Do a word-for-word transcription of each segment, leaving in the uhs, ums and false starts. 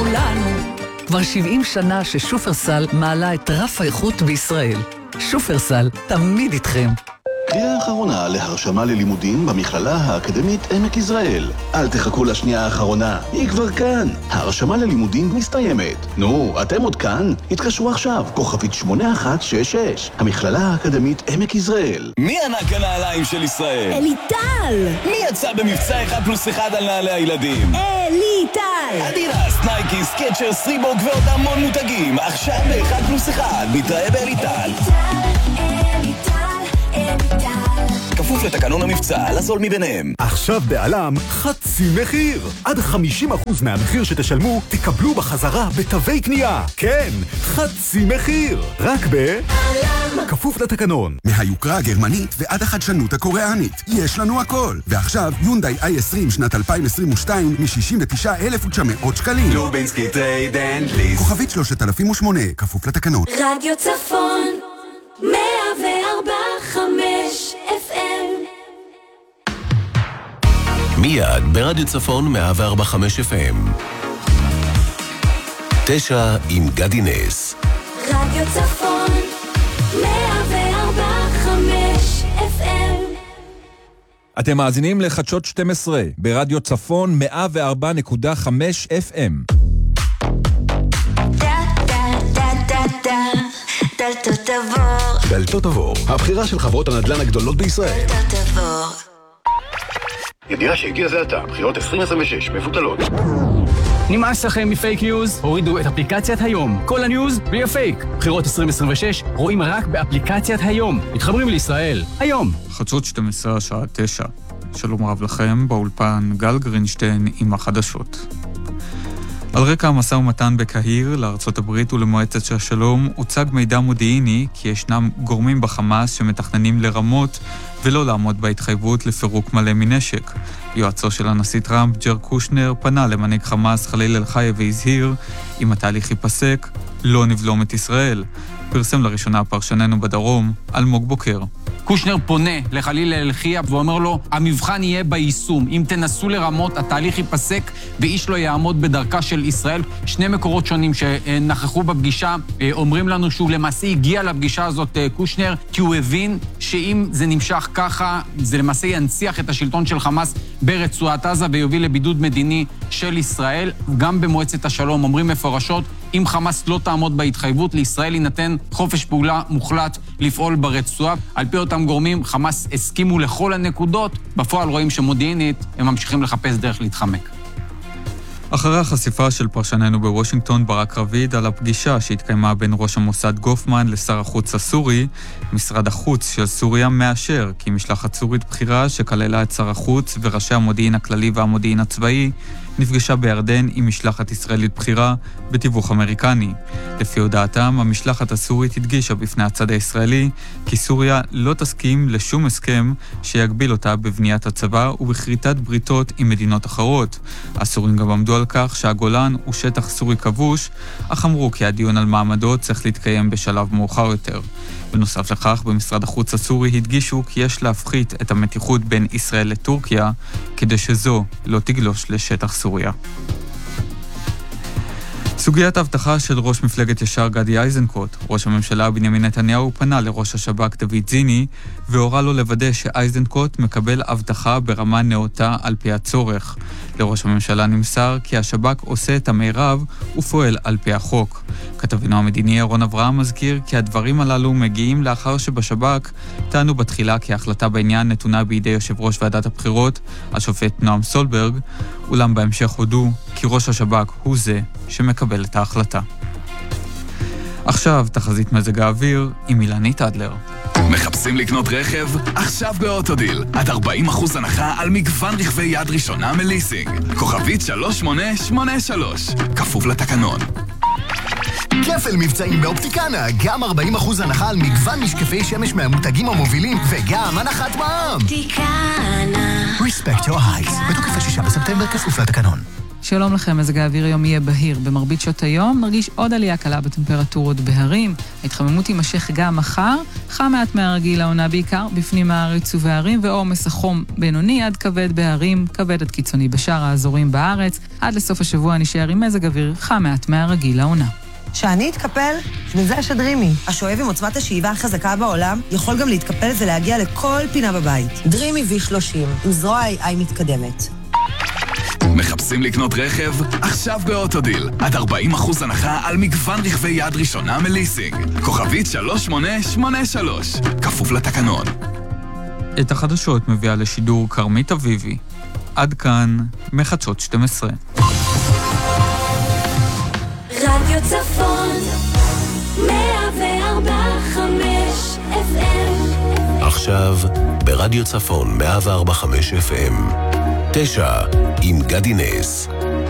כולנו. כבר שבעים שנה ששופרסל מעלה את רף האיכות בישראל. שופרסל, תמיד איתכם. קריאה האחרונה להרשמה ללימודים במכללה האקדמית עמק יזרעאל. אל תחכו לשנייה האחרונה, היא כבר כאן. ההרשמה ללימודים מסתיימת. נו, אתם עוד כאן? התקשרו עכשיו, כוכבית שמונה אחת שש שש. המכללה האקדמית עמק יזרעאל. מי ענק הנעליים של ישראל? אליטל! מי יצא במבצע אחד פלוס אחד על נעלי הילדים? אליטל! אדידס, נייקי, סקצ'רס, ריבוק ועוד המון מותגים. עכשיו באחד פלוס אחד, נתראה באליטל. כפוף לתקנון המבצע, לזול מביניהם. עכשיו בעלם חצי מחיר. עד חמישים אחוז מהמחיר שתשלמו תקבלו בחזרה בתווי קנייה. כן, חצי מחיר. רק בעלם. כפוף לתקנון. מהיוקרה הגרמנית ועד החדשנות הקוריאנית. יש לנו הכל. ועכשיו יונדאי איי עשרים שנת אלפיים עשרים ושתיים מ-שישים ותשעה אלף ותשע מאות שקלים. לובינסקי טרייד אנד ליס. כוכבית שלושת אלפים ושמונה, כפוף לתקנון. רדיו צפון מאה וארבע חמש אף אם. מיד ברדיו צפון מאה וארבע חמש אף אם. תשע עם גדי נס. רדיו צפון מאה וארבע חמש אף אם. אתם מאזינים לחדשות שתים עשרה ברדיו צפון מאה וארבע נקודה חמש אף אם. דלתות עבור. דלתות עבור, הבחירה של חברות הנדל"ן הגדולות בישראל. דלתות עבור. ידיעה שהגיע זה עתה, בחירות עשרים עשרים ושש מבוטלות. נמאס לכם מפייק ניוז? הורידו את אפליקציית היום. כל הניוז בלי הפייק. בחירות עשרים עשרים ושש רואים רק באפליקציית היום. מתחברים לישראל. היום. חדשות שתים עשרה שעה תשע. שלום רב לכם, באולפן גל גרינשטיין עם החדשות. על רקע המשא ומתן בקהיר לארצות הברית ולמועצת השלום הוצג מידע מודיעיני כי ישנם גורמים בחמאס שמתכננים לרמות ולא לעמוד בהתחייבות לפירוק מלא מנשק. יועצו של הנשיא טראמפ, ג'ר קושנר, פנה למנהיג חמאס חליל אל-חיה והזהיר, אם התהליך ייפסק, לא נבלום את ישראל. פרסם לראשונה פרשננו בדרום, אלמוג בוקר. קושנר פונה לחליל אל-חיה ואומר לו, המבחן יהיה ביישום. אם תנסו לרמות, התהליך ייפסק ואיש לא יעמוד בדרכה של ישראל. שני מקורות שונים שנכחו בפגישה אומרים לנו שהוא למעשה הגיע לפגישה הזאת, קושנר, כי הוא הבין שאם זה נמשך ככה, זה למעשה ינציח את השלטון של חמאס ברצועת עזה ויוביל לבידוד מדיני של ישראל. גם במועצת השלום אומרים מפורשות, אם חמאס לא תעמוד בהתחייבות, לישראל יינתן חופש פעולה מוחלט לפעול ברצועה. על פי אותם גורמים, חמאס הסכימו לכל הנקודות, בפועל רואים שמודיעינית הם ממשיכים לחפש דרך להתחמק. אחרי החשיפה של פרשננו בוושינגטון ברק רביד על הפגישה שהתקיימה בין ראש המוסד גופמן לשר החוץ הסורי, משרד החוץ של סוריה מאשר כי משלחת סורית בחירה שכללה את שר החוץ וראשי המודיעין הכללי והמודיעין הצבאי נפגשה בירדן עם משלחת ישראלית בחירה בתיווך אמריקני. לפי הודעתם, המשלחת הסורית הדגישה בפני הצד הישראלי כי סוריה לא תסכים לשום הסכם שיגביל אותה בבניית הצבא ובכריתת בריתות עם מדינות אחרות. הסורים גם עמדו על כך שהגולן הוא שטח סורי כבוש, אך אמרו כי הדיון על מעמדו צריך להתקיים בשלב מאוחר יותר. בנוסף לכך, במשרד החוץ הסורי הדגישו כי יש להפחית את המתיחות בין ישראל לטורקיה, כדי שזו לא תגלוש לשטח סוריה. סוגיית ההבטחה של ראש מפלגת ישר גדי איזנקוט, ראש הממשלה בנימין נתניהו פנה לראש השב"כ דוד זיני והורה לו לוודא שאיזנקוט מקבל הבטחה ברמה נאותה על פי הצורך. לראש הממשלה נמסר כי השב"כ עושה את המרב ופועל על פי החוק. כתבנו המדיני ירון אברהם מזכיר כי הדברים הללו מגיעים לאחר שבשב"כ טענו בתחילה כי ההחלטה בעניין נתונה בידי יושב ראש ועדת הבחירות, השופט נועם סולברג, אולם בהמשך הודו כי ראש השב"כ הוא זה שמקבל את ההחלטה. עכשיו תחזית מזג האוויר עם אילנית אדלר. מחפשים לקנות רכב? עכשיו באוטודיל. עד ארבעים אחוז הנחה על מגוון רכבי יד ראשונה מליסינג. כוכבית שלוש שמונה שמונה שלוש. כפוף לתקנון. כפל מבצעים באופטיקנה, גם ארבעים אחוז הנחה על מגוון משקפי שמש מהמותגים המובילים וגם הנחת מע"מ. אופטיקנה. Respect your eyes. בתוקף השישה בספטמבר כפוף לתקנון. שלום לכם, מזג האוויר היום יהיה בהיר. במרבית שעות היום נרגיש עוד עלייה קלה בטמפרטורות בהרים. ההתחממות תימשך גם מחר, חם מעט מהרגיל העונה בעיקר בפנים הארץ ובהרים, ועומס החום בינוני עד כבד בהרים, כבד עד קיצוני בשאר האזורים בארץ. עד לסוף השבוע נשאר עם מזג אוויר חם מעט מהרגיל העונה. שאני אתקפל, וזה השדרימי. השואב עם עוצמת השאיבה החזקה בעולם יכול גם להתקפל ולהגיע לכל פינה בבית. דרימי וי שלושים, עם זרוע איי איי מתקדמת. מחפשים לקנות רכב? עכשיו באוטודיל. עד ארבעים אחוז הנחה על מגוון רכבי יד ראשונה מליסינג. כוכבית שלוש שמונה שמונה שלוש. כפוף לתקנון. את החדשות מביאה לשידור קרמית אביבי. עד כאן, מחדשות שתים עשרה. רדיו צפון, מאה וארבע חמש אף אם. עכשיו, ברדיו צפון, מאה וארבע חמש אף אם. תשע, עם גדי נס.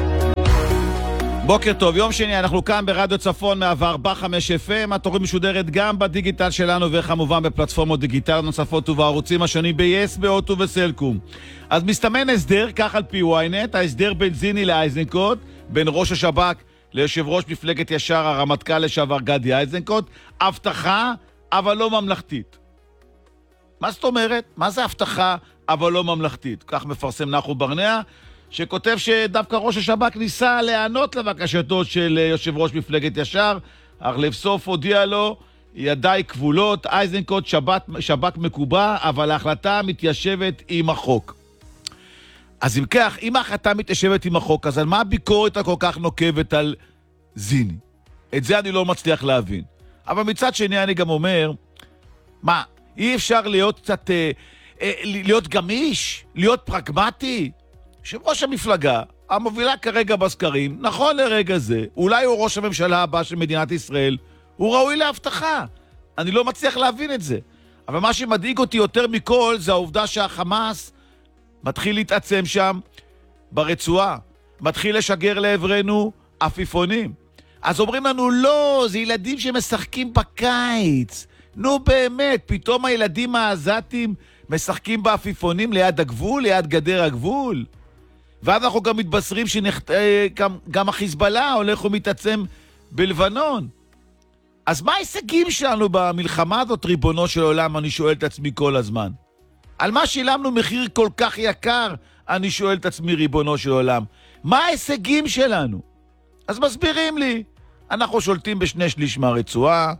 בוקר טוב, יום שני, אנחנו כאן ברדיו צפון, מאה וארבע חמש אף אם. התוכנית משודרת גם בדיגיטל שלנו, וכמובן בפלטפורמות דיגיטל נוספות ובערוצים השונים ב-יס, באוט ובסלקום. אז מסתמן הסדר, כך על פי וויינט, ההסדר בין זיני לאייזנקוט, בין ראש השב"כ ליושב ראש מפלגת ישר, הרמטכ"ל לשעבר גדי איזנקוט, הבטחה אבל לא ממלכתית. מה זאת אומרת? מה זה הבטחה אבל לא ממלכתית? כך מפרסם נחום ברנע, שכותב שדווקא ראש השב"כ ניסה להיענות לבקשתו של יושב ראש מפלגת ישר, אך לבסוף הודיע לו, ידיי כבולות, איזנקוט שב"כ, שב"כ מקובע, אבל ההחלטה מתיישבת עם החוק. אז אם כך, אם ההחלטה מתיישבת עם החוק, אז על מה הביקורת הכל כך נוקבת על זיני? את זה אני לא מצליח להבין. אבל מצד שני אני גם אומר, מה, אי אפשר להיות קצת, אה, אה, להיות גמיש, להיות פרגמטי? שראש המפלגה, המובילה כרגע בסקרים, נכון לרגע זה, אולי הוא ראש הממשלה הבא של מדינת ישראל, הוא ראוי להבטחה. אני לא מצליח להבין את זה. אבל מה שמדאיג אותי יותר מכל, זה העובדה שהחמאס מתחיל להתעצם שם ברצועה, מתחיל לשגר לעברנו עפיפונים. אז אומרים לנו, לא, זה ילדים שמשחקים בקיץ. נו באמת, פתאום הילדים העזתים משחקים בעפיפונים ליד הגבול, ליד גדר הגבול. ואז אנחנו גם מתבשרים שגם החיזבאללה הולך ומתעצם בלבנון. אז מה ההישגים שלנו במלחמה הזאת, ריבונו של עולם, אני שואל את עצמי כל הזמן? על מה שילמנו מחיר כל כך יקר, אני שואל את עצמי, ריבונו של עולם. מה ההישגים שלנו? אז מסבירים לי, אנחנו שולטים בשני שליש מהרצועה,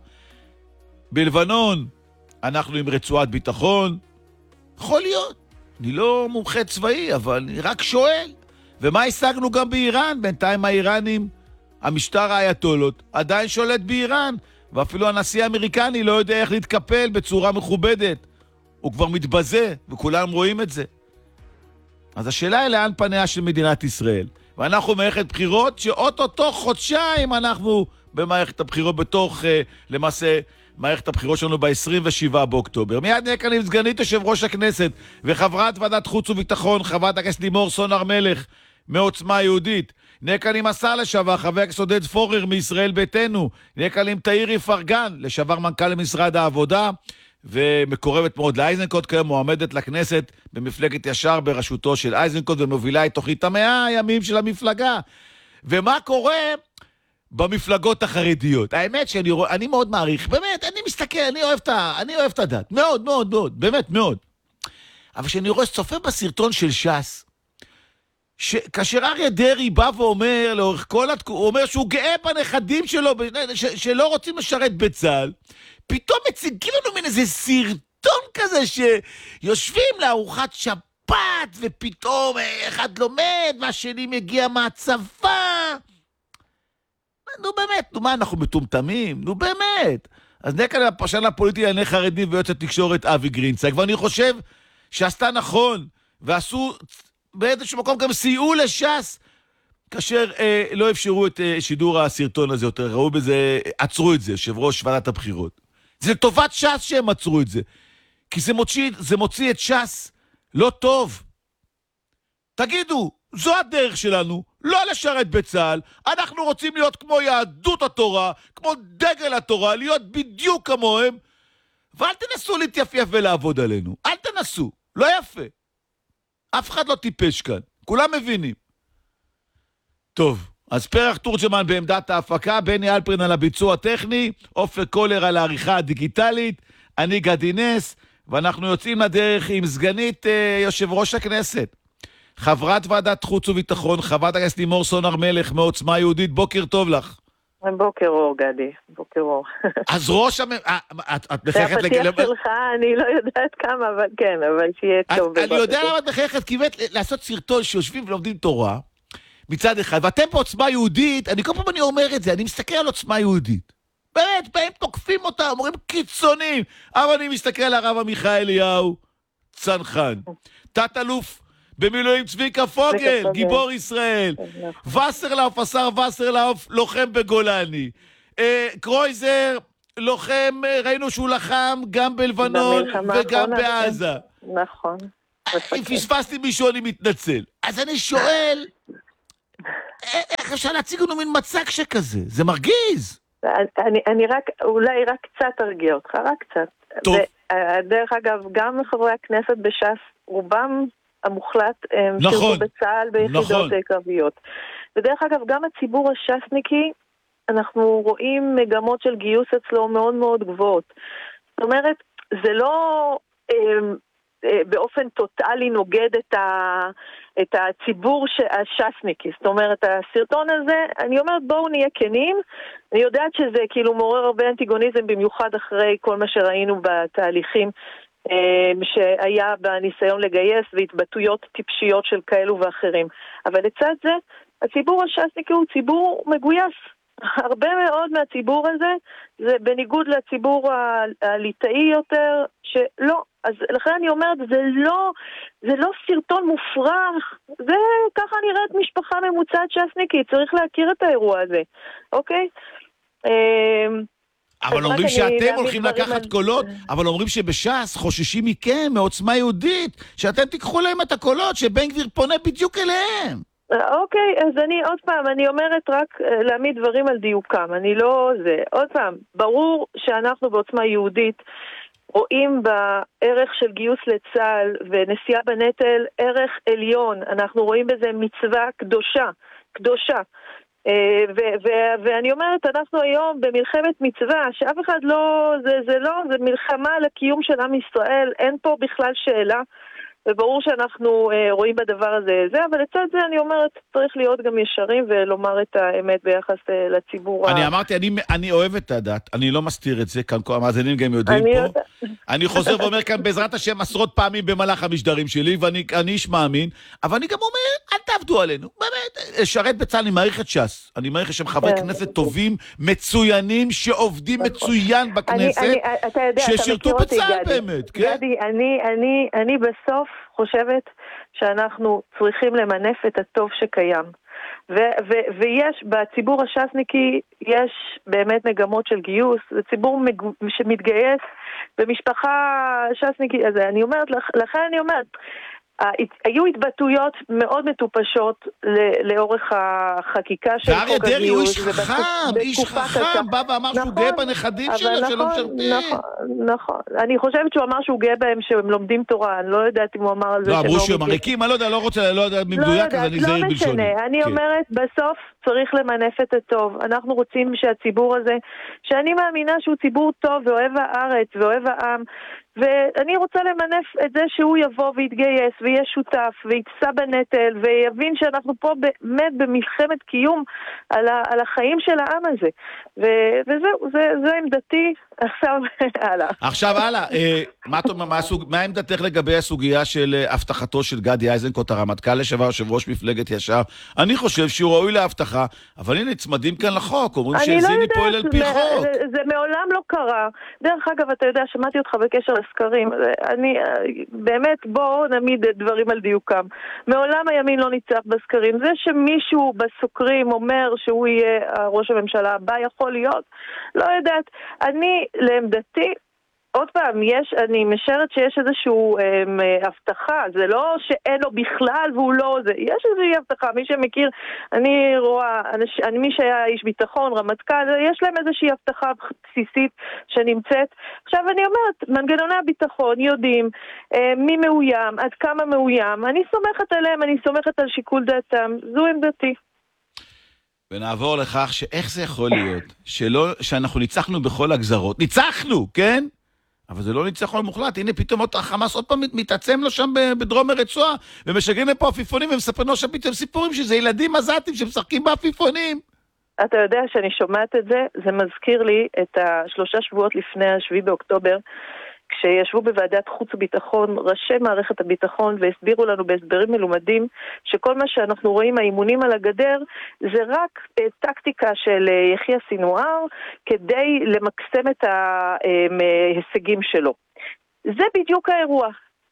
בלבנון אנחנו עם רצועת ביטחון, יכול להיות, אני לא מומחה צבאי, אבל אני רק שואל. ומה השגנו גם באיראן? בינתיים האיראנים, המשטר האייתולות, עדיין שולט באיראן, ואפילו הנשיא האמריקני לא יודע איך להתקפל בצורה מכובדת. הוא כבר מתבזה, וכולם רואים את זה. אז השאלה היא לאן פניה של מדינת ישראל. ואנחנו מערכת בחירות שאוטוטו חודשיים אנחנו במערכת הבחירות בתוך, למעשה, מערכת הבחירות שלנו ב-עשרים ושבעה באוקטובר. מיד נהיה כאן עם סגנית יושב ראש הכנסת וחברת ועדת חוץ וביטחון, חברת הכנסת לימור סון הר מלך מעוצמה יהודית. נהיה כאן עם השר לשעבר, חבר הכנסת עודד פורר מישראל ביתנו. נהיה כאן עם תאיר איפרגן, לשעבר מנכ"ל למשרד העבודה, ומקורבת מאוד לאיזנקוט, כיום מועמדת לכנסת במפלגת ישר בראשותו של איזנקוט, ומובילה את תוכנית המאה הימים של המפלגה. ומה קורה במפלגות החרדיות? האמת שאני אני מאוד מעריך, באמת, אני מסתכל, אני אוהב את, אני אוהב את הדת, מאוד מאוד מאוד, באמת מאוד. אבל כשאני רואה צופה בסרטון של ש"ס, כאשר אריה דרעי בא ואומר לאורך כל התקופה, הוא אומר שהוא גאה בנכדים שלו, ש, שלא רוצים לשרת בצה"ל, פתאום מציגים לנו מן איזה סרטון כזה שיושבים לארוחת שבת, ופתאום אחד לומד, והשני מגיע מהצבא. נו באמת, נו מה, אנחנו מטומטמים? נו באמת. אז נקע לפרשן הפוליטי לענייני חרדים ויועץ התקשורת אבי גרינצייג, ואני חושב שעשתה נכון, ועשו באיזשהו מקום גם סייעו לש"ס, כאשר אה, לא אפשרו את אה, שידור הסרטון הזה יותר, ראו בזה, עצרו את זה, יושב ראש ועדת הבחירות. זה לטובת ש"ס שהם עצרו את זה, כי זה מוציא, זה מוציא את ש"ס לא טוב. תגידו, זו הדרך שלנו, לא לשרת בצה"ל, אנחנו רוצים להיות כמו יהדות התורה, כמו דגל התורה, להיות בדיוק כמוהם, ואל תנסו להתייפייף ולעבוד עלינו, אל תנסו, לא יפה. אף אחד לא טיפש כאן, כולם מבינים. טוב, אז פרח תורג'מן בעמדת ההפקה, בני אלפרין על הביצוע הטכני, אופק קולר על העריכה הדיגיטלית, אני גדי נס, ואנחנו יוצאים לדרך עם סגנית אה, יושב ראש הכנסת, חברת ועדת חוץ וביטחון, חברת הכנסת לימור סון הר מלך מעוצמה יהודית, בוקר טוב לך. בוקר אור, גדי, בוקר אור. אז ראש המ... את מחייכת... זה הפתיח שלך, אני לא יודעת כמה, אבל כן, אבל שיהיה טוב. אני יודע למה את מחייכת, כי באמת לעשות סרטון שיושבים ולומדים תורה, מצד אחד, ואתם בעוצמה יהודית, אני כל פעם אני אומר את זה, אני מסתכל על עוצמה יהודית. באמת, בהם תוקפים אותם, אומרים קיצונים, אבל אני מסתכל על הרב עמיחי אליהו, צנחן, תת-אלוף במילואים צביקה פוגל, גיבור ישראל, וסרלאוף, השר וסרלאוף, לוחם בגולני, קרויזר, לוחם, ראינו שהוא לחם גם בלבנון וגם בעזה. נכון. אם פספסתי מישהו אני מתנצל. אז אני שואל, איך אפשר להציג לנו מין מצג שכזה? זה מרגיז. אני, אני רק, אולי רק קצת ארגיע אותך, רק קצת. טוב. דרך אגב, גם חברי הכנסת בש"ס, רובם המוחלט, הם נכון, שירתו בצה"ל ביחידות נכון. קרביות. ודרך אגב, גם הציבור הש"סניקי, אנחנו רואים מגמות של גיוס אצלו מאוד מאוד גבוהות. זאת אומרת, זה לא באופן טוטלי נוגד את, ה, את הציבור הש"סניקי. זאת אומרת, הסרטון הזה, אני אומרת, בואו נהיה כנים. אני יודעת שזה כאילו מעורר הרבה אנטיגוניזם, במיוחד אחרי כל מה שראינו בתהליכים שהיה בניסיון לגייס והתבטאויות טיפשיות של כאלו ואחרים. אבל לצד זה, הציבור הש"סניקי הוא ציבור מגויס. הרבה מאוד מהציבור הזה, זה בניגוד לציבור הליטאי יותר, שלא. אז לכן אני אומרת, זה לא, זה לא סרטון מופרך, זה ככה נראית משפחה ממוצעת ש"סניקית, צריך להכיר את האירוע הזה, אוקיי? אבל אומרים שאתם הולכים לקחת קולות, אבל אומרים שבש"ס חוששים מכם, מעוצמה יהודית, שאתם תיקחו להם את הקולות, שבן גביר פונה בדיוק אליהם. אוקיי, אז אני עוד פעם, אני אומרת רק להעמיד דברים על דיוקם, אני לא זה. עוד פעם, ברור שאנחנו בעוצמה יהודית רואים בערך של גיוס לצה"ל ונשיאה בנטל ערך עליון, אנחנו רואים בזה מצווה קדושה, קדושה. ו- ו- ואני אומרת, אנחנו היום במלחמת מצווה, שאף אחד לא, זה, זה לא, זה מלחמה על הקיום של עם ישראל, אין פה בכלל שאלה, וברור שאנחנו אה, רואים בדבר הזה זה, אבל לצד זה אני אומרת, צריך להיות גם ישרים ולומר את האמת ביחס אה, לציבור. אני ה... אמרתי, אני, אני אוהב את הדת, אני לא מסתיר את זה, כאן כל המאזינים גם יודעים אני פה. יודע. אני חוזר ואומר כאן בעזרת השם עשרות פעמים במהלך המשדרים שלי, ואני אני איש מאמין, אבל אני גם אומר, אל תעבדו עלינו. באמת, שרת בצה"ל, אני מעריך את ש"ס. אני מעריך שהם חברי כנסת טובים, מצוינים, שעובדים מצוין בכנסת, אני, אני, אתה יודע, ששירתו אתה מכיר בצה"ל אותי, גדי. באמת. כן? גדי, אני, אני, אני בסוף חושבת שאנחנו צריכים למנף את הטוב שקיים. ו- ו- ויש, בציבור הש"סניקי, יש באמת מגמות של גיוס, זה ציבור מג... שמתגייס במשפחה ש"סניקי, אז אני אומרת, לכן אני אומרת, היו התבטאויות מאוד מטופשות לאורך החקיקה של חוק הגיוס. ואריה דרעי הוא איש חכם, איש חכם, בא ואמר שהוא גאה בנכדים שלו, שלא משרתים. נכון, נכון. אני חושבת שהוא אמר שהוא גאה בהם שהם לומדים תורה, אני לא יודעת אם הוא אמר על זה לא, שהם אמרו שהם עריקים, אני לא יודע, לא רוצה, לא יודע במדויק, אז אני זהיר בלשוני. לא משנה, אני אומרת, בסוף צריך למנף את הטוב. אנחנו רוצים שהציבור הזה, שאני מאמינה שהוא ציבור טוב ואוהב הארץ ואוהב העם, ואני רוצה למנף את זה שהוא יבוא ויתגייס ויהיה שותף ויצא בנטל ויבין שאנחנו פה באמת במלחמת קיום על, ה, על החיים של העם הזה. ו- וזהו, זה, זה עמדתי. עכשיו הלאה. עכשיו הלאה, אה, מה, מה, מה, מה עמדתך לגבי הסוגיה של אה, הבטחתו של גדי איזנקוט, הרמטכ"ל לשעבר, יושב ראש מפלגת ישר? אני חושב שהוא ראוי להבטחה, אבל הנה נצמדים כאן לחוק, אומרים שזיני לא פועל על פי זה, חוק. זה, זה מעולם לא קרה. דרך אגב, אתה יודע, שמעתי אותך בקשר לסקרים, אני, באמת, בואו נעמיד דברים על דיוקם. מעולם הימין לא ניצח בסקרים. זה שמישהו בסוקרים אומר שהוא יהיה ראש הממשלה הבא, יכול להיות, לא יודעת. אני, לעמדתי, עוד פעם, יש, אני משערת שיש איזשהו אמ, הבטחה, זה לא שאין לו בכלל והוא לא זה, יש איזושהי הבטחה, מי שמכיר, אני רואה, אנש, אני, מי שהיה איש ביטחון, רמטכ"ל, יש להם איזושהי הבטחה בסיסית שנמצאת. עכשיו אני אומרת, מנגנוני הביטחון יודעים אמ, מי מאוים, עד כמה מאוים, אני סומכת עליהם, אני סומכת על שיקול דעתם, זו עמדתי. ונעבור לכך שאיך זה יכול להיות, שלא, שאנחנו ניצחנו בכל הגזרות. ניצחנו, כן? אבל זה לא ניצחון מוחלט. הנה פתאום החמאס עוד פעם מתעצם לו שם בדרום הרצועה, ומשגרים לפה עפיפונים, ומספרים לו שם פתאום סיפורים שזה ילדים עזתים שמשחקים בעפיפונים. אתה יודע שאני שומעת את זה, זה מזכיר לי את השלושה שבועות לפני השביעי באוקטובר, כשישבו בוועדת חוץ וביטחון, ראשי מערכת הביטחון, והסבירו לנו בהסברים מלומדים, שכל מה שאנחנו רואים, האימונים על הגדר, זה רק טקטיקה של יחיא סינואר, כדי למקסם את ההישגים שלו. זה בדיוק האירוע.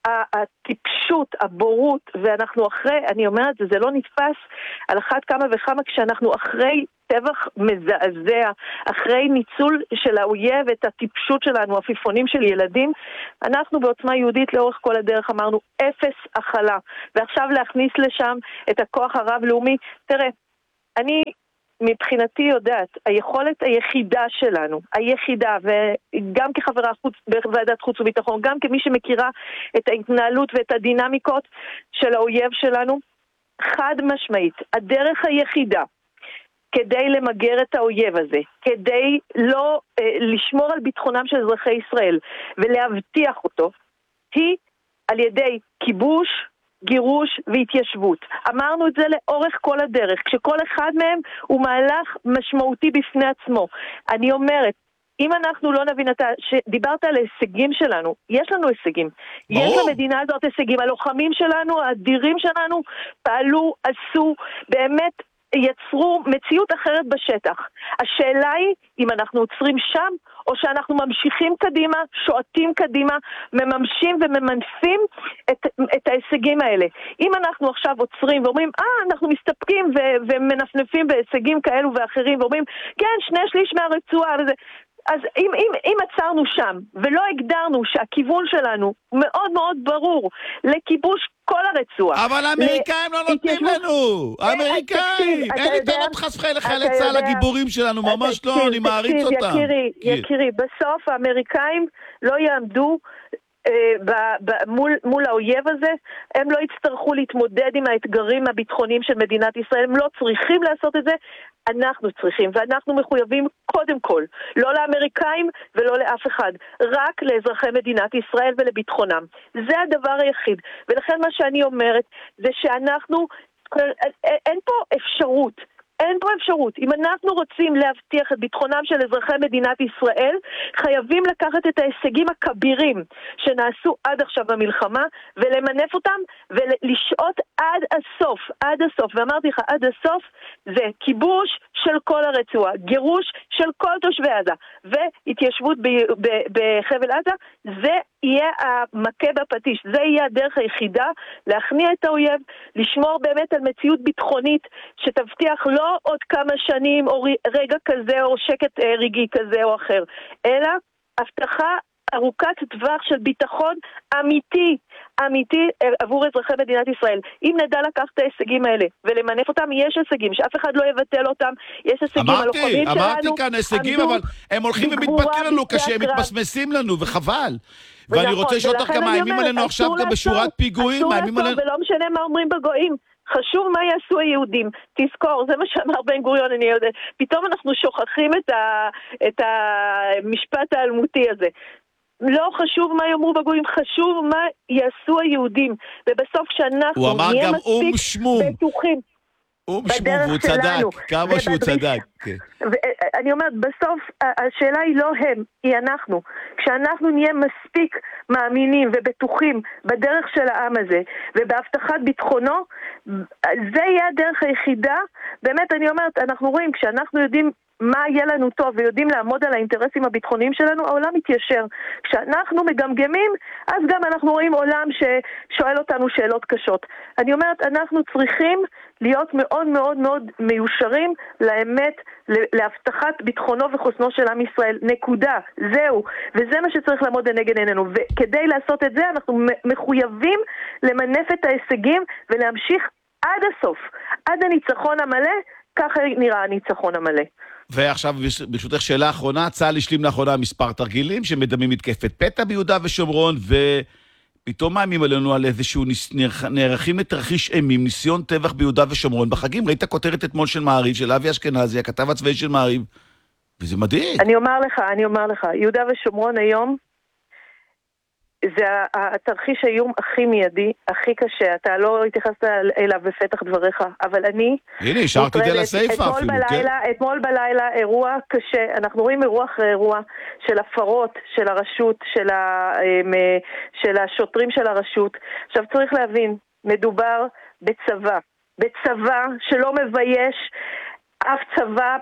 הטיפשות, הבורות, ואנחנו אחרי, אני אומרת, זה לא נתפס על אחת כמה וכמה כשאנחנו אחרי טבח מזעזע, אחרי ניצול של האויב את הטיפשות שלנו, עפיפונים של ילדים. אנחנו בעוצמה יהודית לאורך כל הדרך אמרנו אפס הכלה, ועכשיו להכניס לשם את הכוח הרב-לאומי. תראה, אני מבחינתי יודעת, היכולת היחידה שלנו, היחידה, וגם כחברה חוץ, בוועדת חוץ וביטחון, גם כמי שמכירה את ההתנהלות ואת הדינמיקות של האויב שלנו, חד משמעית, הדרך היחידה כדי למגר את האויב הזה, כדי לא אה, לשמור על ביטחונם של אזרחי ישראל ולהבטיח אותו, היא על ידי כיבוש, גירוש והתיישבות. אמרנו את זה לאורך כל הדרך, כשכל אחד מהם הוא מהלך משמעותי בפני עצמו. אני אומרת, אם אנחנו לא נבין, אתה שדיברת על הישגים שלנו, יש לנו הישגים. ברור. יש למדינה הזאת הישגים. הלוחמים שלנו, האדירים שלנו, פעלו, עשו, באמת יצרו מציאות אחרת בשטח. השאלה היא אם אנחנו עוצרים שם, או שאנחנו ממשיכים קדימה, שועטים קדימה, מממשים וממנפים את, את ההישגים האלה. אם אנחנו עכשיו עוצרים ואומרים, אה, אנחנו מסתפקים ו- ומנפנפים בהישגים כאלו ואחרים, ואומרים, כן, שני שליש מהרצועה, וזה... אז אם, אם, אם עצרנו שם ולא הגדרנו שהכיוון שלנו מאוד מאוד ברור לכיבוש כל הרצועה. אבל האמריקאים לא נותנים לנו. האמריקאים. אין איתנות חסכי לחיילי צה"ל הגיבורים שלנו. ממש לא, אני מעריץ אותם. יקירי, יקירי, בסוף האמריקאים לא יעמדו מול, מול האויב הזה, הם לא יצטרכו להתמודד עם האתגרים הביטחוניים של מדינת ישראל, הם לא צריכים לעשות את זה, אנחנו צריכים, ואנחנו מחויבים קודם כל, לא לאמריקאים ולא לאף אחד, רק לאזרחי מדינת ישראל ולביטחונם. זה הדבר היחיד, ולכן מה שאני אומרת זה שאנחנו, אין פה אפשרות, אין פה אפשרות. אם אנחנו רוצים להבטיח את ביטחונם של אזרחי מדינת ישראל, חייבים לקחת את ההישגים הכבירים שנעשו עד עכשיו במלחמה, ולמנף אותם, ולשעות עד הסוף, עד הסוף. ואמרתי לך, עד הסוף זה כיבוש של כל הרצועה, גירוש של כל תושבי עזה, והתיישבות ב- ב- בחבל עזה, זה יהיה המכה בפטיש, זה יהיה הדרך היחידה להכניע את האויב, לשמור באמת על מציאות ביטחונית שתבטיח לא עוד כמה שנים או רגע כזה או שקט רגעי כזה או אחר, אלא הבטחה ארוכת טווח של ביטחון אמיתי, אמיתי עבור אזרחי מדינת ישראל. אם נדע לקחת את ההישגים האלה ולמנף אותם, יש הישגים, שאף אחד לא יבטל אותם, יש הישגים הלוחמים שלנו. אמרתי כאן הישגים, אבל הם הולכים ומתבטלים לנו כשהם מתמסמסים לנו, וחבל. ואני רוצה לשאול אותך גם מאיימים עלינו עכשיו גם בשורת פיגועים. אסור לעצור, ולא משנה מה אומרים בגויים. חשוב מה יעשו היהודים. תזכור, זה מה שאמר בן גוריון, אני יודע. פתאום אנחנו שוכחים את, ה, את המשפט האלמותי הזה. לא חשוב מה יאמרו בגויים, חשוב מה יעשו היהודים. ובסוף כשאנחנו נהיה מספיק בטוחים אום שמום, והוא צדק, כמה שהוא צדק. אני אומרת, בסוף השאלה היא לא הם, היא אנחנו. כשאנחנו נהיה מספיק מאמינים ובטוחים בדרך של העם הזה, ובהבטחת ביטחונו, זה יהיה הדרך היחידה. באמת, אני אומרת, אנחנו רואים, כשאנחנו יודעים מה יהיה לנו טוב ויודעים לעמוד על האינטרסים הביטחוניים שלנו, העולם מתיישר. כשאנחנו מגמגמים, אז גם אנחנו רואים עולם ששואל אותנו שאלות קשות. אני אומרת, אנחנו צריכים להיות מאוד מאוד מאוד מיושרים לאמת, להבטחת ביטחונו וחוסנו של עם ישראל. נקודה. זהו. וזה מה שצריך לעמוד לנגד עינינו. וכדי לעשות את זה, אנחנו מחויבים למנף את ההישגים ולהמשיך עד הסוף. עד הניצחון המלא, ככה נראה הניצחון המלא. ועכשיו, ברשותך שאלה האחרונה, צה"ל השלים לאחרונה מספר תרגילים שמדמים מתקפת פתע ביהודה ושומרון, פתאום מאיימים עלינו על איזשהו נערכים לתרחיש אימים, ניסיון טבח ביהודה ושומרון בחגים. ראית כותרת אתמול של מעריב, של אבי אשכנזי, הכתב הצבאי של מעריב, וזה מדהים. אני אומר לך, אני אומר לך, יהודה ושומרון היום, זה התרחיש האיום הכי מיידי, הכי קשה. אתה לא התייחסת אליו בפתח דבריך, אבל אני... הנה, השארתי את זה לסייפה אפילו, כן? אתמול בלילה אירוע קשה, אנחנו רואים אירוע אחרי אירוע של הפרות של הרשות, של, ה, של השוטרים של הרשות. עכשיו צריך להבין, מדובר בצבא, בצבא שלא מבייש אף צבא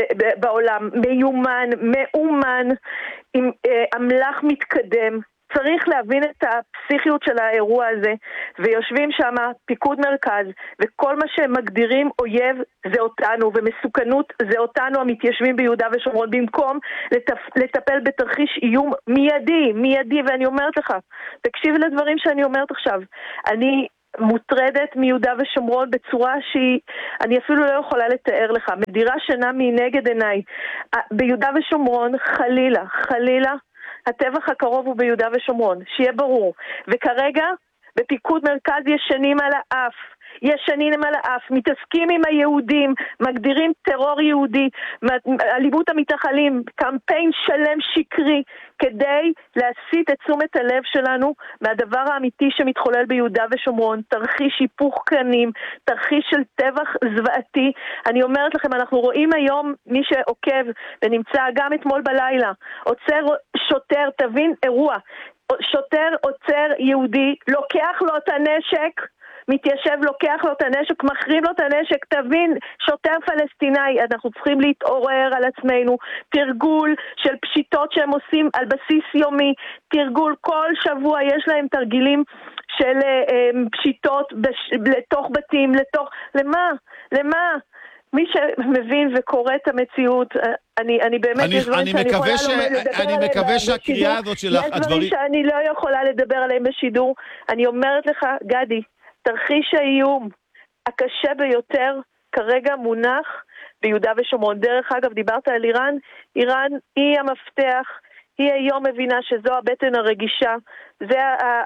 בעולם, מיומן, מאומן, עם אמל"ח מתקדם. צריך להבין את הפסיכיות של האירוע הזה, ויושבים שם פיקוד מרכז, וכל מה שהם מגדירים אויב זה אותנו, ומסוכנות זה אותנו המתיישבים ביהודה ושומרון, במקום לטפ... לטפל בתרחיש איום מיידי, מיידי, ואני אומרת לך, תקשיב לדברים שאני אומרת עכשיו, אני מוטרדת מיהודה ושומרון בצורה שהיא, אני אפילו לא יכולה לתאר לך, מדירה שינה מנגד עיניי. ביהודה ושומרון, חלילה, חלילה, הטבח הקרוב הוא ביהודה ושומרון, שיהיה ברור. וכרגע, בפיקוד מרכז ישנים על האף, ישנים על האף, מתעסקים עם היהודים, מגדירים טרור יהודי, אלימות המתנחלים, קמפיין שלם שקרי, כדי להסיט את תשומת הלב שלנו מהדבר האמיתי שמתחולל ביהודה ושומרון, תרחיש היפוך קנים, תרחיש של טבח זוועתי. אני אומרת לכם, אנחנו רואים היום מי שעוקב ונמצא גם אתמול בלילה, עוצר שוטר, תבין אירוע, שוטר עוצר יהודי, לוקח לו את הנשק, מתיישב, לוקח לו את הנשק, מחריב לו את הנשק, תבין, שוטר פלסטיני, אנחנו צריכים להתעורר על עצמנו, תרגול של פשיטות שהם עושים על בסיס יומי, תרגול כל שבוע, יש להם תרגילים של uh, פשיטות בש... לתוך בתים, לתוך, למה? למה? מי שמבין וקורא את המציאות, אני, אני באמת, אני, יש דברים אני שאני יכולה ש... לא לדבר עליהם אני מקווה בשידור. שהקריאה הזאת שלך, יש דברים הדברים... שאני לא יכולה לדבר עליהם בשידור. אני אומרת לך, גדי, תרחיש האיום הקשה ביותר כרגע מונח ביהודה ושומרון. דרך אגב, דיברת על איראן, איראן היא המפתח, היא היום מבינה שזו הבטן הרגישה, זה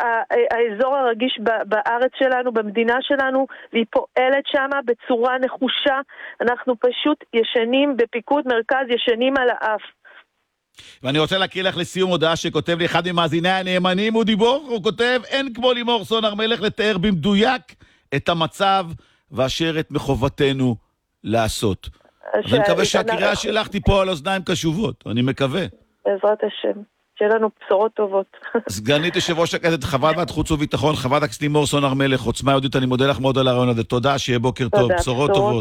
האזור הרגיש בארץ שלנו, במדינה שלנו, והיא פועלת שם בצורה נחושה. אנחנו פשוט ישנים בפיקוד מרכז, ישנים על האף. ואני רוצה להקריא לך לסיום הודעה שכותב לי אחד ממאזיני הנאמנים, הוא דיבור, הוא כותב, אין כמו לימור סון הר מלך לתאר במדויק את המצב ואשר את מחובתנו לעשות. ואני מקווה שהקריאה שלך תיפול על אוזניים קשובות, אני מקווה. בעזרת השם, שיהיה לנו בשורות טובות. סגנית יושב ראש הכנסת, חברת ועדת חוץ וביטחון, חברת הכנסת לימור סון הר מלך, עוצמה יהודית, אני מודה לך מאוד על הרעיון הזה, תודה, שיהיה בוקר טוב, בשורות טובות.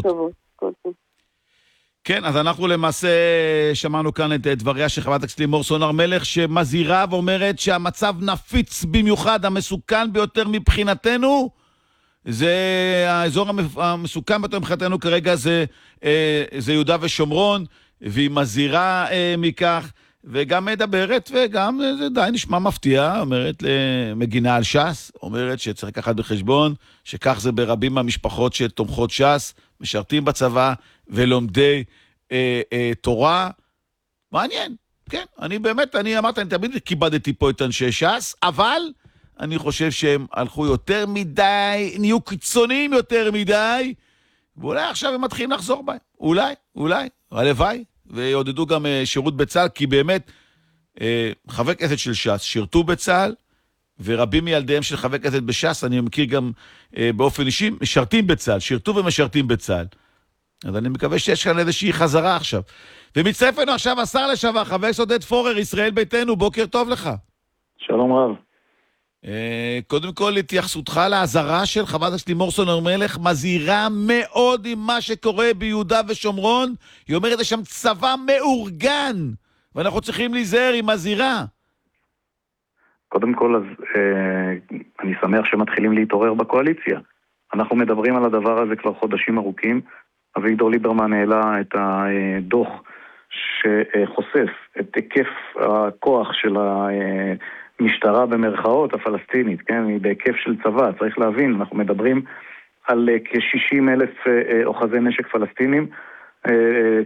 כן, אז אנחנו למעשה שמענו כאן את דבריה של חברת הכנסת לימור סון הר מלך, שמזהירה ואומרת שהמצב נפיץ במיוחד, המסוכן ביותר מבחינתנו, זה האזור המסוכן ביותר מבחינתנו כרגע זה, זה יהודה ושומרון, והיא מזהירה מכך, וגם מדברת, וגם זה די נשמע מפתיע, אומרת למגינה על ש"ס, אומרת שצריך לקחת בחשבון, שכך זה ברבים מהמשפחות שתומכות ש"ס, משרתים בצבא, ולומדי אה, אה, תורה. מעניין, כן, אני באמת, אני אמרת, אני תמיד כיבדתי פה את אנשי ש"ס, אבל אני חושב שהם הלכו יותר מדי, נהיו קיצוניים יותר מדי, ואולי עכשיו הם מתחילים לחזור בהם. אולי, אולי, הלוואי, ויעודדו גם אה, שירות בצה"ל, כי באמת, אה, חבר כנסת של ש"ס שירתו בצה"ל, ורבים מילדיהם של חבר כנסת בש"ס, אני מכיר גם אה, באופן אישי, משרתים בצה"ל, שירתו ומשרתים בצה"ל. אז אני מקווה שיש כאן איזושהי חזרה עכשיו. ומצטרף לנו עכשיו השר לשעבר, חבר הכנסת עודד פורר, ישראל ביתנו, בוקר טוב לך. שלום רב. אה, קודם כל, התייחסותך להזהרה של חברת הכנסת לימור סון הר מלך, מזהירה מאוד עם מה שקורה ביהודה ושומרון. היא אומרת, יש שם צבא מאורגן, ואנחנו צריכים להיזהר עם מזהירה. קודם כל, אז אה, אני שמח שמתחילים להתעורר בקואליציה. אנחנו מדברים על הדבר הזה כבר חודשים ארוכים. אביגדור ליברמן העלה את הדוח שחושף את היקף הכוח של המשטרה במרכאות הפלסטינית, כן? היא בהיקף של צבא, צריך להבין, אנחנו מדברים על כ-שישים אלף אוחזי נשק פלסטינים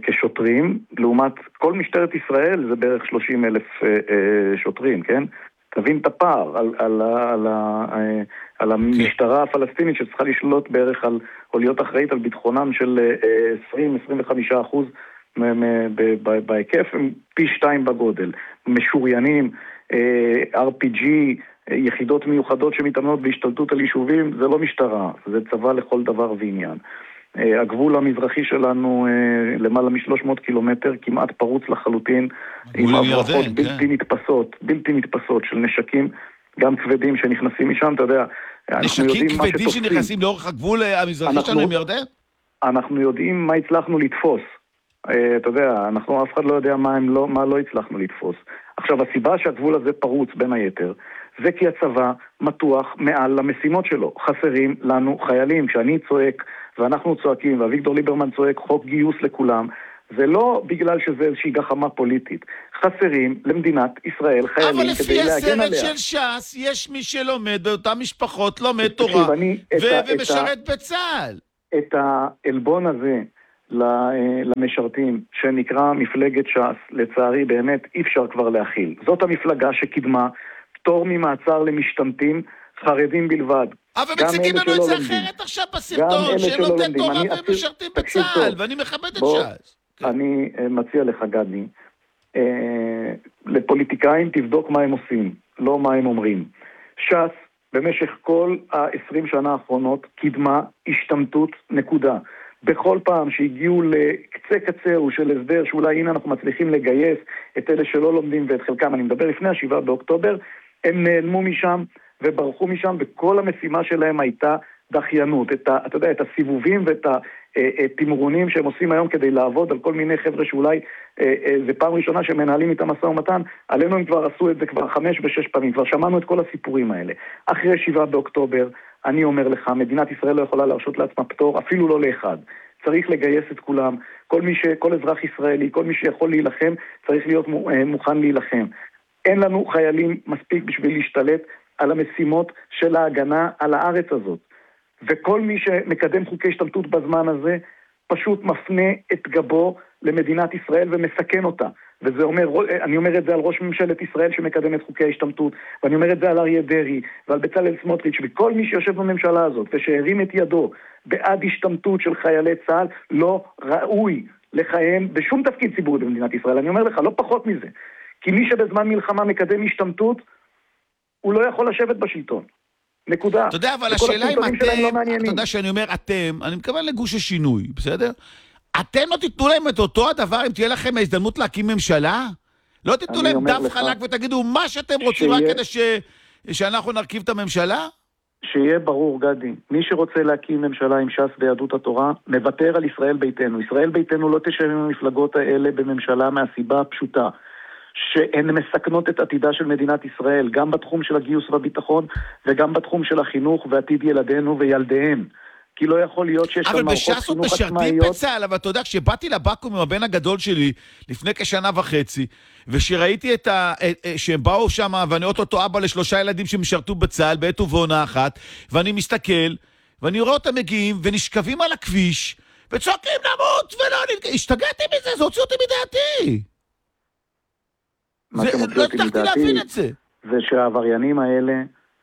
כשוטרים, לעומת כל משטרת ישראל זה בערך שלושים אלף שוטרים, כן? תבין את הפער על, על, על, על, על המשטרה הפלסטינית שצריכה לשלוט בערך על, או להיות אחראית על ביטחונם של עשרים עד עשרים וחמישה אחוז בהיקף, הם פי שתיים בגודל. משוריינים, אר פי ג'י, יחידות מיוחדות שמתאמנות בהשתלטות על יישובים, זה לא משטרה, זה צבא לכל דבר ועניין. הגבול המזרחי שלנו למעלה מ-שלוש מאות קילומטר, כמעט פרוץ לחלוטין, עם הברחות בלתי נתפסות, בלתי נתפסות של נשקים, גם כבדים שנכנסים משם, אתה יודע, נשקים כבדים שנכנסים לאורך הגבול המזרחי שלנו עם ירדן? אנחנו יודעים מה הצלחנו לתפוס. אתה יודע, אנחנו אף אחד לא יודע מה, לא, מה לא הצלחנו לתפוס. עכשיו, הסיבה שהגבול הזה פרוץ בין היתר, זה כי הצבא מתוח מעל למשימות שלו. חסרים לנו חיילים. כשאני צועק, ואנחנו צועקים, ואביגדור ליברמן צועק חוק גיוס לכולם, זה לא בגלל שזה איזושהי גחמה פוליטית. חסרים למדינת ישראל חיילים כדי להגן עליה. אבל לפי הסרט של ש"ס, יש מי שלומד באותן משפחות, לומד תורה, ומשרת בצה"ל. את העלבון הזה למשרתים, שנקרא מפלגת ש"ס, לצערי באמת אי אפשר כבר להכיל. זאת המפלגה שקידמה פטור ממעצר למשתמטים חרדים בלבד. אבל מציגים לנו את זה אחרת עכשיו בסרטון, שהם לומדי תורה ומשרתים בצה"ל, ואני מכבד את ש"ס. אני מציע לך, גדי, לפוליטיקאים תבדוק מה הם עושים, לא מה הם אומרים. ש"ס במשך כל ה-עשרים שנה האחרונות קידמה השתמטות נקודה. בכל פעם שהגיעו לקצה קצהו של הסדר, שאולי הנה אנחנו מצליחים לגייס את אלה שלא לומדים ואת חלקם, אני מדבר לפני השבעה באוקטובר, הם נעלמו משם וברחו משם, וכל המשימה שלהם הייתה דחיינות. את ה, אתה יודע, את הסיבובים ואת התמרונים שהם עושים היום כדי לעבוד על כל מיני חבר'ה שאולי זה פעם ראשונה שמנהלים איתם משא ומתן, עלינו הם כבר עשו את זה כבר חמש ושש פעמים, כבר שמענו את כל הסיפורים האלה. אחרי שבעה באוקטובר, אני אומר לך, מדינת ישראל לא יכולה להרשות לעצמה פטור, אפילו לא לאחד. צריך לגייס את כולם, כל מי ש, כל אזרח ישראלי, כל מי שיכול להילחם, צריך להיות מוכן להילחם. אין לנו חיילים מספיק בשביל להשתלט על המשימות של ההגנה על הארץ הזאת. וכל מי שמקדם חוקי השתמטות בזמן הזה, פשוט מפנה את גבו למדינת ישראל ומסכן אותה. וזה אומר, אני אומר את זה על ראש ממשלת ישראל שמקדם את חוקי ההשתמטות, ואני אומר את זה על אריה דרעי ועל בצלאל סמוטריץ' וכל מי שיושב בממשלה הזאת ושהרים את ידו בעד השתמטות של חיילי צה"ל, לא ראוי לכהן בשום תפקיד ציבורי במדינת ישראל. אני אומר לך, לא פחות מזה. כי מי שבזמן מלחמה מקדם השתמטות, הוא לא יכול לשבת בשלטון. נקודה. אתה יודע, אבל השאלה אם אתם, אתה יודע שאני אומר אתם, אני מקבל לגוש השינוי, בסדר? אתם לא תיתנו להם את אותו הדבר אם תהיה לכם ההזדמנות להקים ממשלה? לא תיתנו להם דף חלק ותגידו מה שאתם רוצים רק כדי שאנחנו נרכיב את הממשלה? שיהיה ברור, גדי, מי שרוצה להקים ממשלה עם ש"ס ויהדות התורה, מוותר על ישראל ביתנו. ישראל ביתנו לא תשב עם המפלגות האלה בממשלה מהסיבה הפשוטה. שהן מסכנות את עתידה של מדינת ישראל, גם בתחום של הגיוס והביטחון, וגם בתחום של החינוך ועתיד ילדינו וילדיהם. כי לא יכול להיות שיש אבל בש"ס עוד משרתים בצה"ל, אבל אתה יודע, כשבאתי לבקו"ם עם הבן הגדול שלי, לפני כשנה וחצי, ושראיתי את ה... שהם באו שם, ואני אותו אבא לשלושה ילדים שמשרתו בצה"ל, בעת ובעונה אחת, ואני מסתכל, ואני רואה אותם מגיעים, ונשכבים על הכביש, וצועקים למות, ולא... השתגעתי מזה, זה הוציא אותי מדעתי. מה שמוציא אותי מדעתי זה שהעבריינים האלה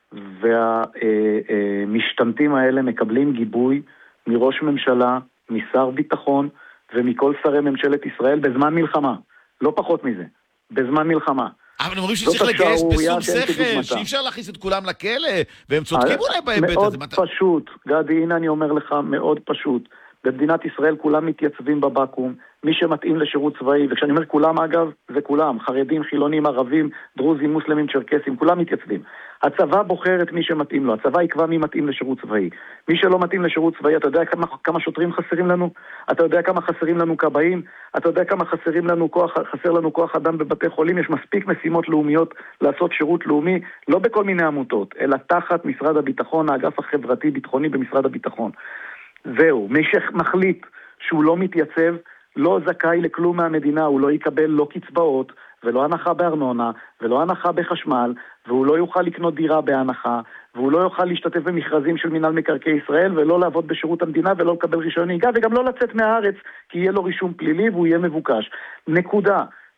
והמשתמטים האלה מקבלים גיבוי מראש ממשלה, משר ביטחון ומכל שרי ממשלת ישראל בזמן מלחמה, לא פחות מזה, בזמן מלחמה. אבל הם אומרים שצריך לגייס בסום שכל, שאי אפשר להכניס את כולם לכלא, והם צודקים אולי בהיבט הזה. מאוד פשוט, גדי, הנה אני אומר לך, מאוד פשוט. במדינת ישראל כולם מתייצבים בבקו"ם, מי שמתאים לשירות צבאי, וכשאני אומר כולם אגב, זה כולם, חרדים, חילונים, ערבים, דרוזים, מוסלמים, צ'רקסים, כולם מתייצבים. הצבא בוחר את מי שמתאים לו, הצבא יקבע מי מתאים לשירות צבאי. מי שלא מתאים לשירות צבאי, אתה יודע כמה, כמה שוטרים חסרים לנו? אתה יודע כמה חסרים לנו כבאים? אתה יודע כמה חסרים לנו כוח, חסר לנו כוח אדם בבתי חולים? יש מספיק משימות לאומיות לעשות שירות לאומי, לא בכל מיני עמותות, אלא תחת משרד הביטחון, האגף החברתי-ביטחוני במשרד הביטחון. זהו, מי שמחליט שהוא לא מתייצב, לא זכאי לכלום מהמדינה, הוא לא יקבל לא קצבאות, ולא הנחה בארנונה, ולא הנחה בחשמל, והוא לא יוכל לקנות דירה בהנחה, והוא לא יוכל להשתתף במכרזים של מינהל מקרקעי ישראל, ולא לעבוד בשירות המדינה, ולא לקבל רישיון נהיגה, וגם לא לצאת מהארץ, כי יהיה לו רישום פלילי, והוא יהיה מבוקש. נקודה.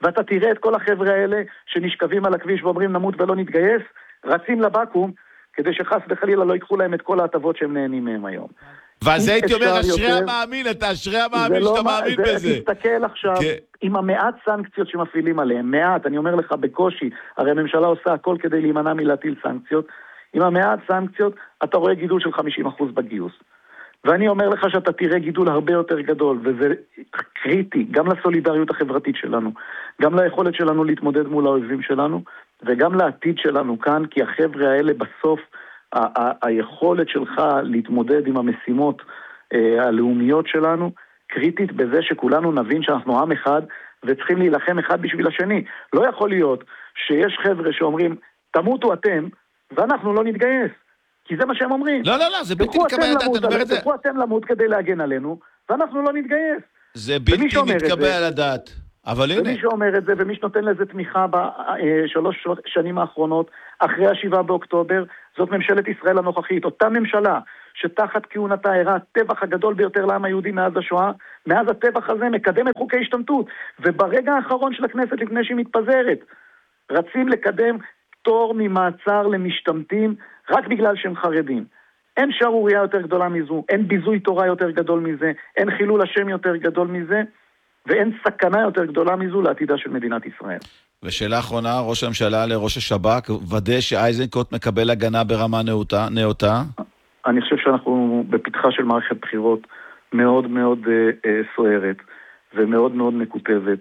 ואתה תראה את כל החבר'ה האלה שנשכבים על הכביש ואומרים נמות ולא נתגייס, רצים לבקו"ם, כדי שחס וחלילה לא ייקחו להם את כל ההטבות שהם נהנים מהם היום. ועל זה הייתי אומר, אשרי המאמין, אתה אשרי המאמין שאתה מאמין בזה. תסתכל עכשיו, עם המעט סנקציות שמפעילים עליהם, מעט, אני אומר לך בקושי, הרי הממשלה עושה הכל כדי להימנע מלהטיל סנקציות, עם המעט סנקציות אתה רואה גידול של חמישים אחוז בגיוס. ואני אומר לך שאתה תראה גידול הרבה יותר גדול, וזה קריטי, גם לסולידריות החברתית שלנו, גם ליכולת שלנו להתמודד מול האויבים שלנו, וגם לעתיד שלנו כאן, כי החבר'ה האלה בסוף, ה- ה- היכולת שלך להתמודד עם המשימות אה, הלאומיות שלנו, קריטית בזה שכולנו נבין שאנחנו עם אחד, וצריכים להילחם אחד בשביל השני. לא יכול להיות שיש חבר'ה שאומרים, תמותו אתם, ואנחנו לא נתגייס. כי זה מה שהם אומרים. לא, לא, לא, זה בלתי מתקבל על הדעת, אני אומר את זה. תלכו אתם למות כדי להגן עלינו, ואנחנו לא נתגייס. זה בלתי מתקבל על הדעת. אבל הנה. ומי שאומר את זה, ומי שנותן לזה תמיכה בשלוש שנים האחרונות, אחרי השבעה באוקטובר, זאת ממשלת ישראל הנוכחית. אותה ממשלה שתחת כהונתה אירעה הטבח הגדול ביותר לעם היהודי מאז השואה, מאז הטבח הזה מקדמת חוקי השתמטות. וברגע האחרון של הכנסת לפני שהיא מתפזרת, רצים לקדם פטור ממעצר למשתמטים רק בגלל שהם חרדים. אין שערוריה יותר גדולה מזו, אין ביזוי תורה יותר גדול מזה, אין חילול השם יותר גדול מזה, ואין סכנה יותר גדולה מזו לעתידה של מדינת ישראל. ושאלה אחרונה, ראש הממשלה לראש השב"כ, ודא שאייזנקוט מקבל הגנה ברמה נאותה, נאותה? אני חושב שאנחנו בפתחה של מערכת בחירות מאוד מאוד אה, אה, סוערת, ומאוד מאוד מקוטבת,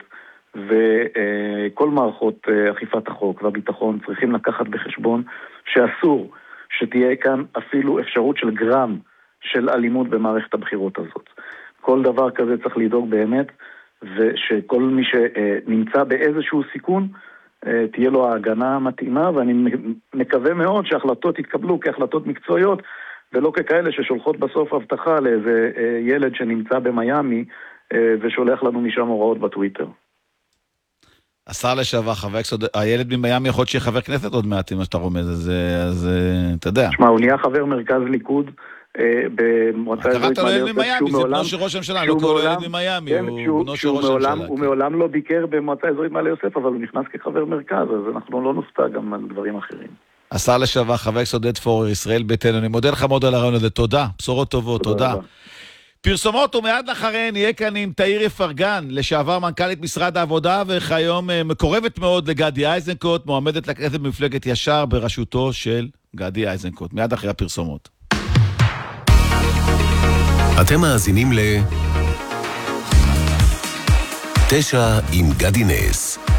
וכל מערכות אה, אכיפת החוק והביטחון צריכים לקחת בחשבון שאסור שתהיה כאן אפילו אפשרות של גרם של אלימות במערכת הבחירות הזאת. כל דבר כזה צריך לדאוג באמת, ושכל מי שנמצא באיזשהו סיכון, תהיה לו ההגנה המתאימה, ואני מקווה מאוד שההחלטות יתקבלו כהחלטות מקצועיות, ולא ככאלה ששולחות בסוף הבטחה לאיזה ילד שנמצא במיימי, ושולח לנו משם הוראות בטוויטר. השר לשעבר, חבר הכנסת, הילד ממיימי יכול להיות שיהיה חבר כנסת עוד מעט, אם שאתה רומז, אז אתה יודע. תשמע, הוא נהיה חבר מרכז ליכוד, במועצה אזורית מעלה יוסף, זה בנו של ראש הממשלה, לא קורא ילד ממיימי, הוא בנו של ראש הממשלה. הוא מעולם לא ביקר במועצה אזורית מעלה יוסף, אבל הוא נכנס כחבר מרכז, אז אנחנו לא נופתע גם על דברים אחרים. השר לשעבר, חבר הכנסת עודד פורר, ישראל ביתנו, אני מודה לך מאוד על הרעיון הזה, תודה, בשורות טובות, תודה. פרסומות ומיד לאחריהן נהיה כאן עם תאיר אפרגן, לשעבר מנכ"לית משרד העבודה, וכיום מקורבת מאוד לגדי איזנקוט, מועמדת לכנסת במפלגת ישר בראשותו של גדי איזנקוט. מיד אחרי הפרסומות. אתם מאזינים ל... תשע עם גדי נס,